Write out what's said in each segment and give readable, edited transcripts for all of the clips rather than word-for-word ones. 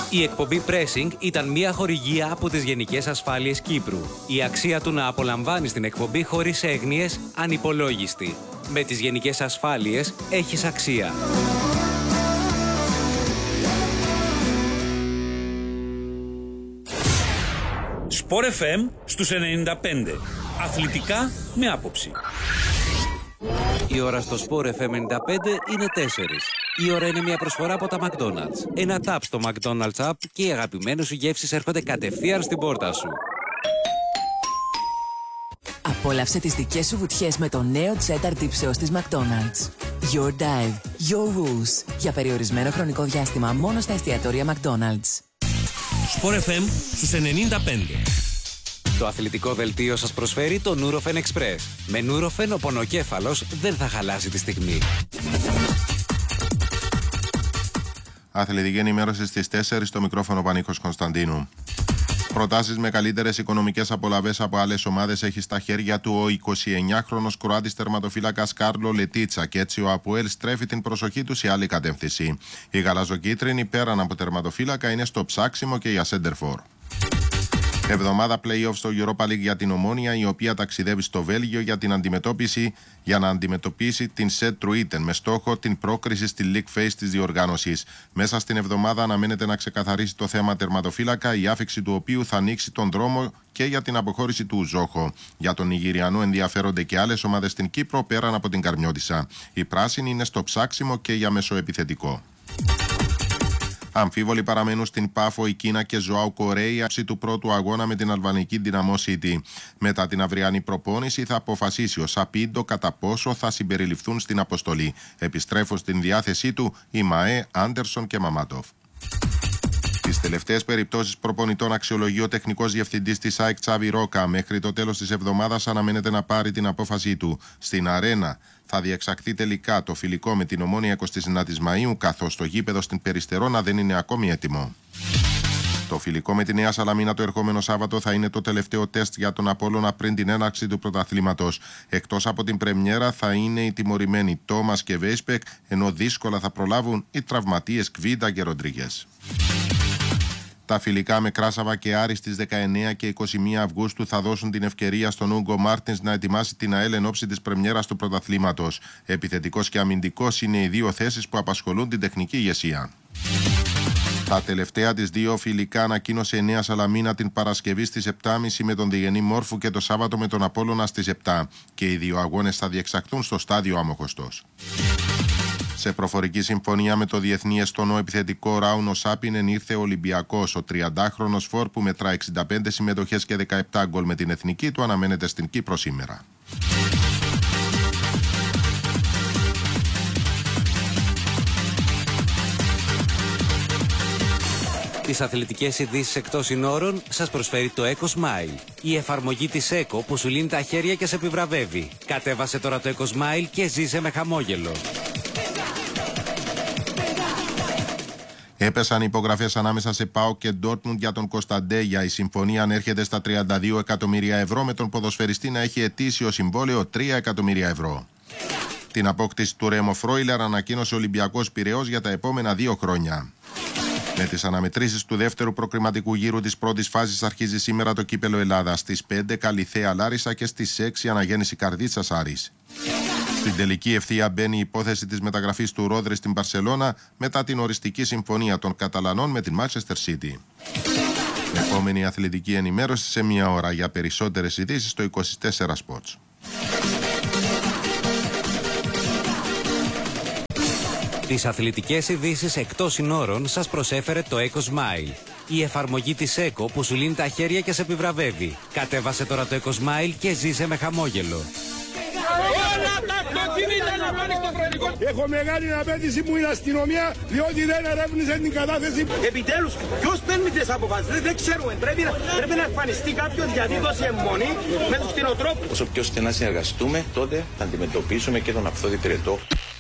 Η εκπομπή Pressing ήταν μια χορηγία από τις Γενικές Ασφάλειες Κύπρου. Η αξία του να απολαμβάνεις την εκπομπή χωρίς έγνοιες ανυπολόγιστη. Με τις Γενικές Ασφάλειες έχεις αξία. Sport FM στους 95. Αθλητικά με άποψη. Η ώρα στο Sport FM 95 είναι 4. Η ώρα είναι μια προσφορά από τα McDonald's. Ένα tap στο McDonald's app και οι αγαπημένες σου γεύσεις έρχονται κατευθείαν στην πόρτα σου. Απόλαυσε τις δικές σου βουτιές με το νέο Cheddar Dip Sauce της McDonald's. Your dive, your rules. Για περιορισμένο χρονικό διάστημα μόνο στα εστιατόρια McDonald's. Sport FM στους 95. Το αθλητικό δελτίο σας προσφέρει το Nurofen Express. Με Nurofen ο πονοκέφαλος δεν θα χαλάσει τη στιγμή. Αθλητική ενημέρωση στις 4 στο μικρόφωνο Πανίκος Κωνσταντίνου. Προτάσεις με καλύτερες οικονομικές απολαβές από άλλες ομάδες έχει στα χέρια του ο 29χρονος Κροάτης τερματοφύλακας Κάρλο Λετίτσα και έτσι ο ΑΠΟΕΛ στρέφει την προσοχή του σε άλλη κατεύθυνση. Οι γαλαζοκίτρινοι πέραν από τερματοφύλακα είναι στο ψάξιμο και για σέντερφορ. Εβδομάδα play-off στο Europa League για την Ομόνοια, η οποία ταξιδεύει στο Βέλγιο για να αντιμετωπίσει την Σετ Τρουίτεν με στόχο την πρόκριση στη League Phase της διοργάνωσης. Μέσα στην εβδομάδα αναμένεται να ξεκαθαρίσει το θέμα τερματοφύλακα, η άφιξη του οποίου θα ανοίξει τον δρόμο και για την αποχώρηση του Ζόχο. Για τον Νιγηριανό ενδιαφέρονται και άλλες ομάδες στην Κύπρο πέραν από την Καρμιώτισσα. Οι πράσινοι είναι στο ψάξιμο και για μεσοεπιθετικό. Αμφίβολοι παραμένουν στην Πάφο η Κίνα και Ζωάου Κορέη του πρώτου αγώνα με την αλβανική Δυναμό City. Μετά την αυριανή προπόνηση θα αποφασίσει ο Σαπίντο κατά πόσο θα συμπεριληφθούν στην αποστολή. Επιστρέφουν στην διάθεσή του οι Μαέ, Άντερσον και Μαμάτοφ. Τις τελευταίες περιπτώσεις προπονητών αξιολογεί ο τεχνικός διευθυντής της ΑΕΚ Τσάβι Ρόκα. Μέχρι το τέλος της εβδομάδας αναμένεται να πάρει την απόφασή του. Στην Αρένα θα διεξαχθεί τελικά το φιλικό με την Ομόνοια 29 Μαΐου, καθώς το γήπεδο στην Περιστερώνα δεν είναι ακόμη έτοιμο. Το φιλικό με τη Νέα Σαλαμίνα το ερχόμενο Σάββατο θα είναι το τελευταίο τεστ για τον Απόλλωνα πριν την έναρξη του πρωταθλήματος. Εκτός από την πρεμιέρα θα είναι οι τιμωρημένοι Τόμας και Βέισπεκ, ενώ δύσκολα θα προλάβουν οι τραυματίες Κβίντα και Ροντρίγκες. Τα φιλικά με Κράσαβα και Άρη στις 19 και 21 Αυγούστου θα δώσουν την ευκαιρία στον Ούγκο Μάρτινς να ετοιμάσει την ΑΕΛ εν ώψη της πρεμιέρας του πρωταθλήματος. Επιθετικός και αμυντικός είναι οι δύο θέσεις που απασχολούν την τεχνική ηγεσία. Τα τελευταία της δύο φιλικά ανακοίνωσε η Νέα Σαλαμίνα την Παρασκευή στις 7.30 με τον Διγενή Μόρφου και το Σάββατο με τον Απόλλωνα στις 7. Και οι δύο αγώνες θα διεξαχθούν στο στάδιο Άμμοχωστός. Σε προφορική συμφωνία με το διεθνή εστονό επιθετικό Ράουνο Σάπινεν ήρθε ο Ολυμπιακός. Ο 30χρονος φορ που μετρά 65 συμμετοχές και 17 γκολ με την εθνική του αναμένεται στην Κύπρο σήμερα. Τις αθλητικές ειδήσεις εκτός συνόρων σας προσφέρει το Eco Smile. Η εφαρμογή της Eco που σου λύνει τα χέρια και σε επιβραβεύει. Κατέβασε τώρα το Eco Smile και ζήσε με χαμόγελο. Έπεσαν υπογραφές ανάμεσα σε ΠΑΟΚ και Ντόρτμουντ για τον Κωνσταντέγια. Η συμφωνία ανέρχεται στα 32 εκατομμύρια ευρώ με τον ποδοσφαιριστή να έχει ετήσιο συμβόλαιο 3 εκατομμύρια ευρώ. Την απόκτηση του Ρέμο Φρόιλερ ανακοίνωσε ο Ολυμπιακός Πειραιώς για τα επόμενα 2 χρόνια. Με τις αναμετρήσεις του δεύτερου προκριματικού γύρου της πρώτης φάσης αρχίζει σήμερα το κύπελο Ελλάδα. Στις 5 Καλιθέα Λάρισα και στις 6 Αναγέννηση Καρδίτσας Άρης. Στην τελική ευθεία μπαίνει η υπόθεση της μεταγραφής του Ρόδρυ στην Μπαρσελόνα μετά την οριστική συμφωνία των Καταλανών με την Manchester City. Επόμενη αθλητική ενημέρωση σε 1 ώρα. Για περισσότερες ειδήσεις στο 24 Sports. Τις αθλητικές ειδήσεις εκτός συνόρων σας προσέφερε το Eco Smile. Η εφαρμογή της Eco που σου λύνει τα χέρια και σε επιβραβεύει. Κατέβασε τώρα το Eco Smile και ζήσε με χαμόγελο. Έχω μεγάλη απέτηση που είναι αστυνομία, διότι δεν ερεύνησε την κατάθεση. Επιτέλους, ποιος παίρνει τις αποφάσεις, δεν ξέρουμε. Πρέπει να εμφανιστεί κάποιος γιατί δώσει αιμονή με τους κτηνοτρόφους. Όσο πιο στενά συνεργαστούμε, τότε θα αντιμετωπίσουμε και τον αυθόδη πυρετό.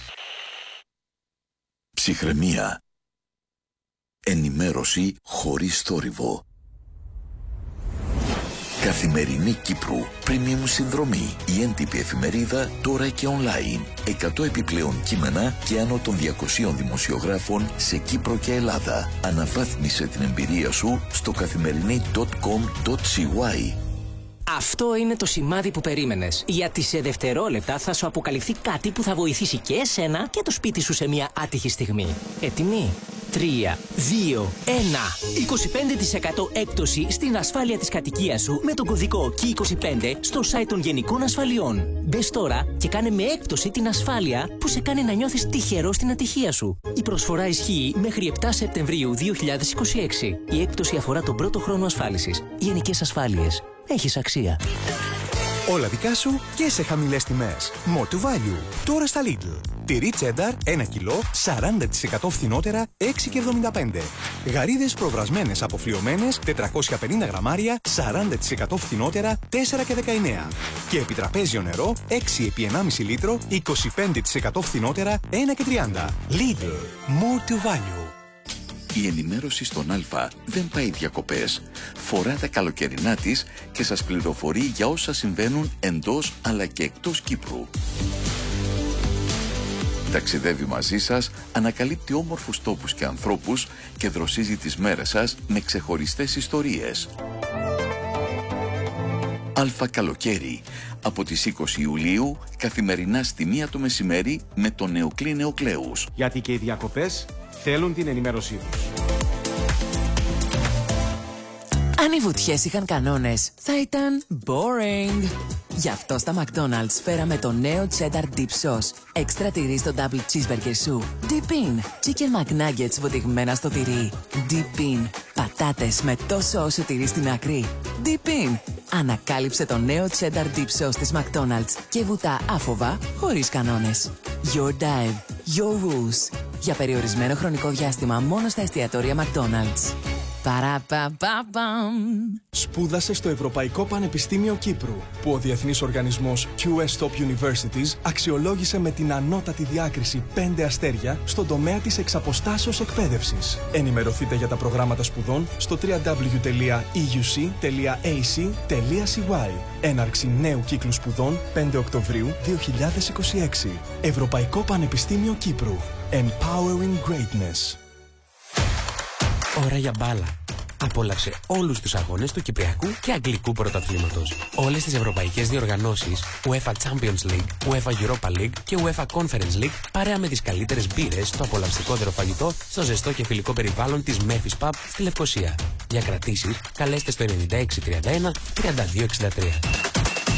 Ψυχραιμία. Ενημέρωση χωρίς θόρυβο. Καθημερινή Κύπρου. Premium συνδρομή. Η έντυπη εφημερίδα τώρα και online. 100 επιπλέον κείμενα και άνω των 200 δημοσιογράφων σε Κύπρο και Ελλάδα. Αναβάθμισε την εμπειρία σου στο καθημερινή.com.cy. Αυτό είναι το σημάδι που περίμενες. Γιατί σε δευτερόλεπτα θα σου αποκαλυφθεί κάτι που θα βοηθήσει και εσένα και το σπίτι σου σε μια άτυχη στιγμή. Έτοιμοι? 3, 2, 1. 25% έκπτωση στην ασφάλεια της κατοικίας σου με τον κωδικό KEY25 στο site των Γενικών Ασφαλιών. Μπες τώρα και κάνε με έκπτωση την ασφάλεια που σε κάνει να νιώθεις τυχερό στην ατυχία σου. Η προσφορά ισχύει μέχρι 7 Σεπτεμβρίου 2026. Η έκπτωση αφορά τον πρώτο χρόνο ασφάλισης. Γενικές Ασφάλειες. Έχεις αξία. Όλα δικά σου και σε χαμηλές τιμές. More to value. Τώρα στα Lidl. Τυρί τσένταρ 1 κιλό 40% φθηνότερα 6,75. Γαρίδες προβρασμένες αποφλιωμένες 450 γραμμάρια 40% φθηνότερα 4,19. Και επιτραπέζιο νερό 6x1,5 λίτρο 25% φθηνότερα 1,30. Lidl. More to value. Η ενημέρωση στον Α δεν πάει διακοπές. Φορά τα καλοκαιρινά της και σας πληροφορεί για όσα συμβαίνουν εντός αλλά και εκτός Κύπρου. Ταξιδεύει μαζί σας, ανακαλύπτει όμορφους τόπους και ανθρώπους και δροσίζει τις μέρες σας με ξεχωριστές ιστορίες. Α Καλοκαίρι, από τις 20 Ιουλίου, καθημερινά στη 1 το μεσημέρι με τον Νεοκλή Νεοκλέους. Γιατί και οι διακοπές θέλουν την ενημέρωσή τους. Αν οι βουτιές είχαν κανόνες, θα ήταν boring. Γι' αυτό στα McDonald's φέραμε το νέο Cheddar Dip Sauce. Έξτρα τυρί στο Double Cheeseburger σου. Dip in. Chicken McNuggets βοτιγμένα στο τυρί. Dip in. Πατάτες με τόσο όσο τυρί στην άκρη. Dip in. Ανακάλυψε το νέο Cheddar Dip Sauce της McDonald's και βουτά άφοβα, χωρίς κανόνες. Your dive. Your rules. Για περιορισμένο χρονικό διάστημα μόνο στα εστιατόρια McDonald's. Παραπαπαπαμ. Σπούδασε στο Ευρωπαϊκό Πανεπιστήμιο Κύπρου, που ο διεθνής οργανισμός QS Top Universities αξιολόγησε με την ανώτατη διάκριση 5 αστέρια στον τομέα της εξαποστάσεως εκπαίδευσης. Ενημερωθείτε για τα προγράμματα σπουδών στο www.euc.ac.cy. Έναρξη νέου κύκλου σπουδών 5 Οκτωβρίου 2026. Ευρωπαϊκό Πανεπιστήμιο Κύπρου. Empowering Greatness. Ώρα για μπάλα. Απόλαυσε όλους τους αγώνες του Κυπριακού και Αγγλικού Πρωταθλήματος. Όλες τις ευρωπαϊκές διοργανώσεις, UEFA Champions League, UEFA Europa League και UEFA Conference League, παρέα με τις καλύτερες μπύρες στο απολαυστικότερο φαγητό, στο ζεστό και φιλικό περιβάλλον της Memphis Pub στη Λευκοσία. Για κρατήσεις, καλέστε στο 9631 3263.